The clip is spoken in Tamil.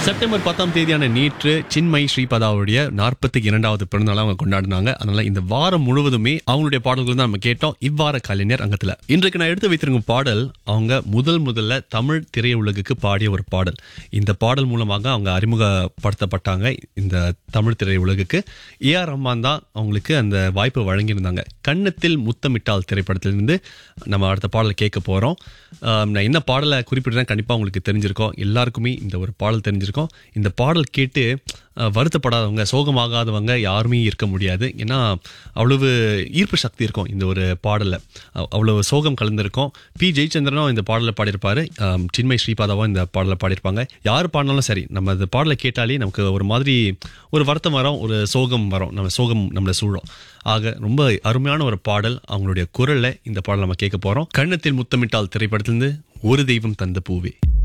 செப்டம்பர் 10ஆம் தேதியான நேற்று சின்மயி ஸ்ரீபதாவுடைய 42வது பிறந்தநாளை அவங்க கொண்டாடினாங்க. அதனால இந்த வாரம் முழுவதுமே அவங்களுடைய பாடல்கள் தான் நம்ம கேட்டோம் இவ்வார கலைஞர் அங்கத்துல. இன்றைக்கு நான் எடுத்து வைத்திருக்கும் பாடல் அவங்க முதல்ல தமிழ் திரையுலகுக்கு பாடிய ஒரு பாடல். இந்த பாடல் மூலமாக அவங்க அறிமுகப்படுத்தப்பட்டாங்க இந்த தமிழ் திரையுலகுக்கு. ஏஆர் ரஹ்மான் தான் அவங்களுக்கு அந்த வாய்ப்பு வழங்கியிருந்தாங்க. கன்னத்தில் முத்தமிட்டால் திரைப்படத்திலிருந்து நம்ம அடுத்த பாடலை கேட்க போறோம். நான் என்ன பாடலை குறிப்பிடுறேன் கண்டிப்பா உங்களுக்கு தெரிஞ்சிருக்கும். எல்லாருக்குமே இந்த ஒரு பாடல் தெரிஞ்சிருக்கும். இந்த பாடல் கேட்டு வருத்தப்படாதவங்க, சோகமாகாதவங்க யாருமே இருக்க முடியாது. ஏன்னா அவ்வளவு ஈர்ப்பு சக்தி இருக்கும் இந்த ஒரு பாடல்ல. அவ்வளவு சோகம் கலந்திருக்கும். பி ஜெயச்சந்திரனும் இந்த பாடலை பாடியிருப்பாரு. சின்மயி ஸ்ரீபாதாவும் இந்த பாடலை பாடியிருப்பாங்க. யார் பாடினாலும் சரி, நம்ம இந்த பாடலை கேட்டாலே நமக்கு ஒரு மாதிரி ஒரு வருத்தம் வரும், ஒரு சோகம் வரும், நம்ம சோகம் நம்மளை சூழும். ஆக ரொம்ப அருமையான ஒரு பாடல். அவங்களுடைய குரல்ல இந்த பாடல் நம்ம கேட்க போறோம். கன்னத்தில் முத்தமிட்டால் திரைப்படத்திலிருந்து ஒரு தெய்வம் தந்த பூவே.